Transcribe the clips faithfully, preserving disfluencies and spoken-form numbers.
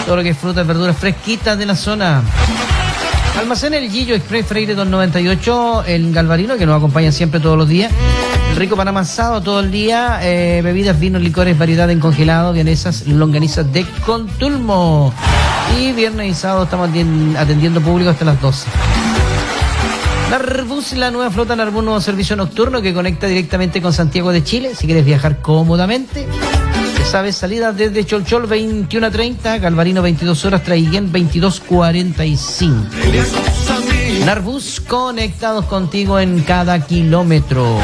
todo lo que es frutas, verduras fresquitas de la zona. Almacén El Gillo Express Freire doscientos noventa y ocho, el Galvarino, que nos acompaña siempre todos los días. El rico pan amasado todo el día, eh, bebidas, vinos, licores, variedad en congelado, vienesas, longanizas de Contulmo. Y viernes y sábado estamos atendiendo público hasta las doce. Narbus, la nueva flota Narbus, nuevo servicio nocturno que conecta directamente con Santiago de Chile. Si quieres viajar cómodamente, ya sabes, salida desde Cholchol veintiuno a treinta, Galvarino veintidós horas, Traiguén veintidós cuarenta y cinco. Narbus, conectados contigo en cada kilómetro.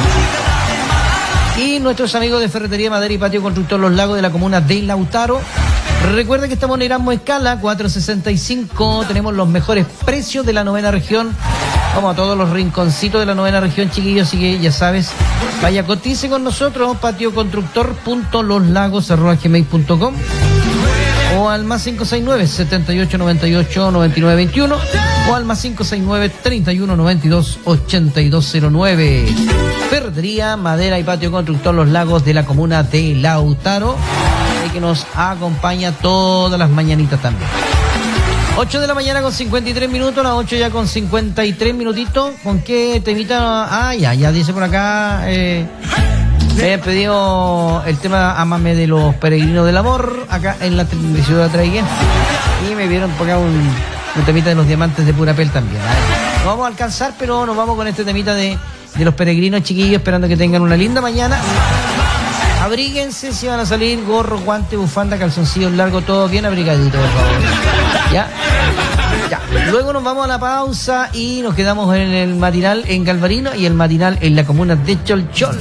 Y nuestros amigos de Ferretería, Madera y Patio Constructor Los Lagos de la comuna de Lautaro. Recuerda que estamos en Erasmo Escala cuatrocientos sesenta y cinco, tenemos los mejores precios de la novena región. Vamos a todos los rinconcitos de la novena región, chiquillos, así que ya sabes, vaya, cotice con nosotros, patioconstructor punto loslagos arroba gmail punto com o al más cinco seis nueve, setenta y ocho noventa y ocho, noventa y nueve veintiuno o al más cinco seis nueve, treinta y uno noventa y dos, ochenta y dos cero nueve. Ferretería, Madera y Patio Constructor Los Lagos de la comuna de Lautaro, que nos acompaña todas las mañanitas también. ocho de la mañana con cincuenta y tres minutos, las ocho ya con cincuenta y tres minutitos. ¿Con qué temita? Ah, ya, ya dice por acá. Eh, me han pedido el tema Ámame de los Peregrinos del Amor, acá en la ciudad de Traiguén. Y me vieron por acá un, un temita de los Diamantes de Purapel también. No vamos a alcanzar, pero nos vamos con este temita de, de los peregrinos, chiquillos, esperando que tengan una linda mañana. Abríguense si van a salir, gorro, guante, bufanda, calzoncillos largos, todo bien abrigadito, por favor. ¿Ya? Ya. Luego nos vamos a la pausa y nos quedamos en el matinal en Galvarino y el matinal en la comuna de Cholchol.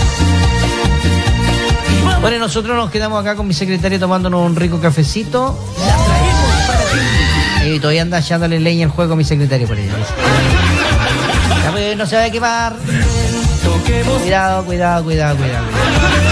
Bueno, nosotros nos quedamos acá con mi secretaria tomándonos un rico cafecito. La traemos para ti. Y todavía anda echándole leña al juego mi secretaria por ella. Ya, pues, no se va a quemar. Cuidado, cuidado, cuidado, cuidado.